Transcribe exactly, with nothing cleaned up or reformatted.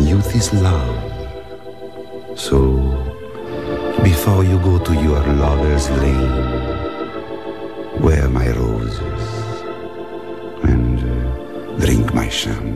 youth is love. So, before you go to your lover's lane, wear my roses and uh, drink my champagne.